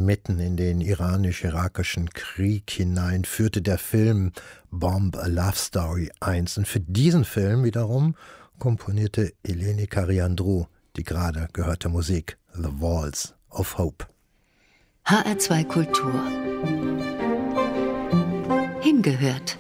mitten in den iranisch-irakischen Krieg hinein führte der Film Bomb a Love Story 1. Und für diesen Film wiederum komponierte Eleni Kariandrou die gerade gehörte Musik The Walls of Hope. HR2 Kultur. Hingehört.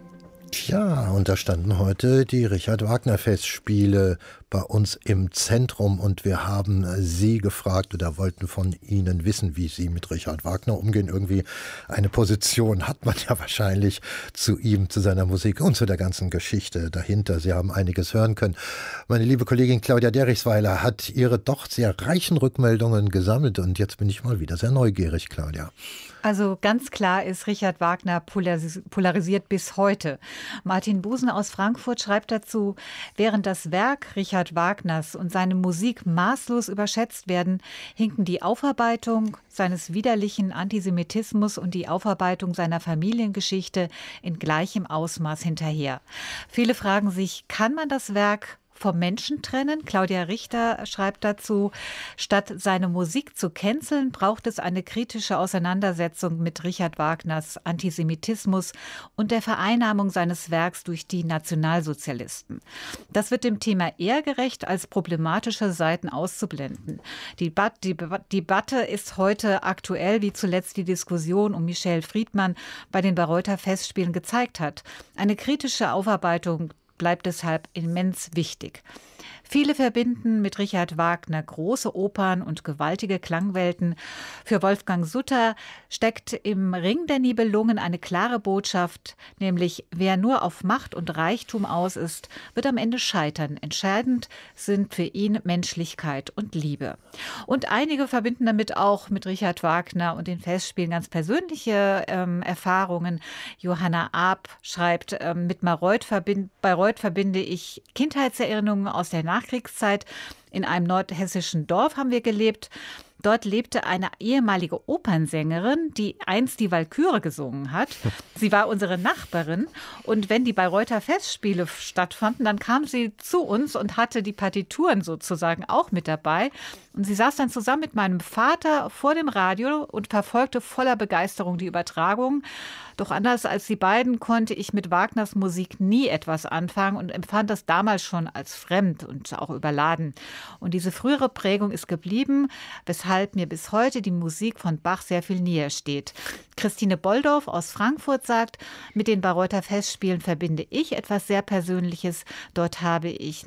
Tja, und da standen heute die Richard-Wagner-Festspiele bei uns im Zentrum und wir haben Sie gefragt oder wollten von Ihnen wissen, wie Sie mit Richard Wagner umgehen. Irgendwie eine Position hat man ja wahrscheinlich zu ihm, zu seiner Musik und zu der ganzen Geschichte dahinter. Sie haben einiges hören können. Meine liebe Kollegin Claudia Derichsweiler hat ihre doch sehr reichen Rückmeldungen gesammelt und jetzt bin ich mal wieder sehr neugierig, Claudia. Also ganz klar ist, Richard Wagner polarisiert bis heute. Martin Busen aus Frankfurt schreibt dazu, während das Werk Richard Wagners und seine Musik maßlos überschätzt werden, hinken die Aufarbeitung seines widerlichen Antisemitismus und die Aufarbeitung seiner Familiengeschichte in gleichem Ausmaß hinterher. Viele fragen sich, kann man das Werk vom Menschen trennen? Claudia Richter schreibt dazu, statt seine Musik zu canceln, braucht es eine kritische Auseinandersetzung mit Richard Wagners Antisemitismus und der Vereinnahmung seines Werks durch die Nationalsozialisten. Das wird dem Thema eher gerecht, als problematische Seiten auszublenden. Die Debatte ist heute aktuell, wie zuletzt die Diskussion um Michel Friedmann bei den Bayreuther Festspielen gezeigt hat. Eine kritische Aufarbeitung bleibt deshalb immens wichtig. Viele verbinden mit Richard Wagner große Opern und gewaltige Klangwelten. Für Wolfgang Sutter steckt im Ring der Nibelungen eine klare Botschaft, nämlich wer nur auf Macht und Reichtum aus ist, wird am Ende scheitern. Entscheidend sind für ihn Menschlichkeit und Liebe. Und einige verbinden damit auch mit Richard Wagner und den Festspielen ganz persönliche Erfahrungen. Johanna Aab schreibt, mit Bayreuth verbinde ich Kindheitserinnerungen aus der Nachkriegszeit. In einem nordhessischen Dorf haben wir gelebt. Dort lebte eine ehemalige Opernsängerin, die einst die Walküre gesungen hat. Sie war unsere Nachbarin. Und wenn die Bayreuther Festspiele stattfanden, dann kam sie zu uns und hatte die Partituren sozusagen auch mit dabei. Und sie saß dann zusammen mit meinem Vater vor dem Radio und verfolgte voller Begeisterung die Übertragung. Doch anders als die beiden konnte ich mit Wagners Musik nie etwas anfangen und empfand das damals schon als fremd und auch überladen. Und diese frühere Prägung ist geblieben, weshalb mir bis heute die Musik von Bach sehr viel näher steht. Christine Bolldorf aus Frankfurt sagt, mit den Bayreuther Festspielen verbinde ich etwas sehr Persönliches. Dort habe ich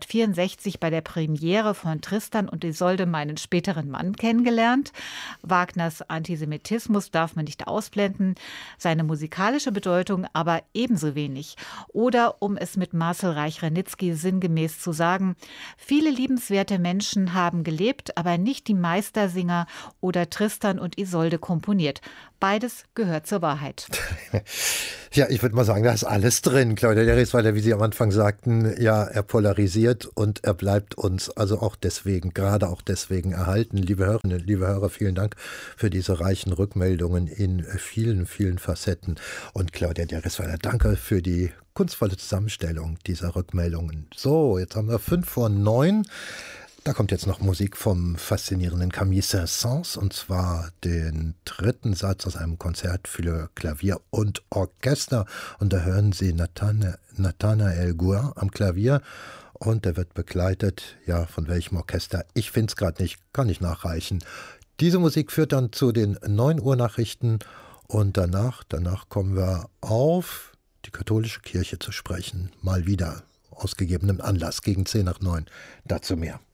1964 bei der Premiere von Tristan und Isolde meinen späteren Mann kennengelernt. Wagners Antisemitismus darf man nicht ausblenden, seine musikalische Bedeutung aber ebenso wenig. Oder, um es mit Marcel Reich-Ranitzky sinngemäß zu sagen, viele liebenswerte Menschen haben gelebt, aber nicht die Meistersinger oder Tristan und Isolde komponiert. Beides gehört zur Wahrheit. Ja, ich würde mal sagen, da ist alles drin. Claudia Derichsweiler, wie Sie am Anfang sagten, ja, er polarisiert und er bleibt uns also auch deswegen, gerade auch deswegen erhalten. Liebe Hörerinnen, liebe Hörer, vielen Dank für diese reichen Rückmeldungen in vielen, vielen Facetten. Und Claudia Derichsweiler, danke für die kunstvolle Zusammenstellung dieser Rückmeldungen. So, jetzt haben wir 8:55. Da kommt jetzt noch Musik vom faszinierenden Camille Saint-Saëns und zwar den dritten Satz aus einem Konzert für Klavier und Orchester. Und da hören Sie Nathanael Gouin am Klavier und der wird begleitet, ja, von welchem Orchester? Ich finde es gerade nicht, kann ich nachreichen. Diese Musik führt dann zu den 9 Uhr Nachrichten und danach kommen wir auf die katholische Kirche zu sprechen. Mal wieder aus gegebenem Anlass gegen 8:50. Dazu mehr.